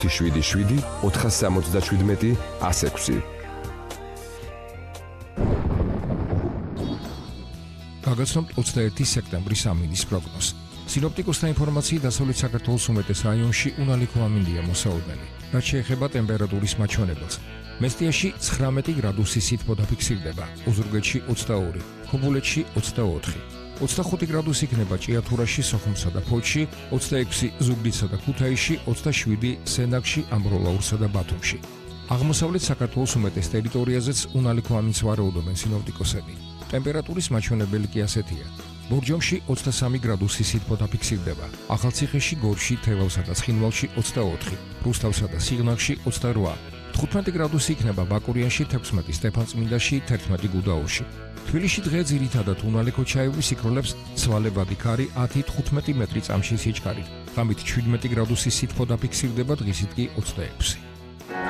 77 477 106. გაგაცნობთ 21 სექტემბრის ამინდის პროგნოზს. სინოპტიკოსთა ინფორმაციით დასავლეთ საქართველოს უმეტეს რაიონში უნალიქო ამინდია მოსაოდნელი. რაც შეეხება ტემპერატურის მაჩვენებელს. მესტიაში 19 გრადუსი სითბო დაფიქსირდება, ოზურგეთში 22, ქობულეთში 24. 25 გრადუსი იქნება ჭიათურაში, სოხუმსა და ფოთში, 26 ზუგდიდსა და ქუთაისში, 27 სენაკში, ამბროლაურსა და ბათუმში. აღმოსავლეთ საქართველოს უმეტეს ტერიტორიაზეც უნალიქო ამინდს ვარაუდობენ სინოპტიკოსები. ტემპერატურის მაჩვენებელი კი ასეთია. ბორჯომში 23 გრადუსი სითბო დაფიქსირდება, ახალციხეში, გორში, თელავსა და ცხინვალში 24, რუსთავსა და სიღნაღში 28. 15 გრადუსი იქნება ბაკურიანში, 16 სტეფანწმინდაში, 11 გუდაურში. თბილისში დღე ძირითადად უნალიქო ჩაივრის იქროლებს ცვალებადი ქარი 10-15 მეტრი წამში სიჩქარით. ღამით 17 გრადუსი სითბო დაფიქსირდება, დღისით კი 26.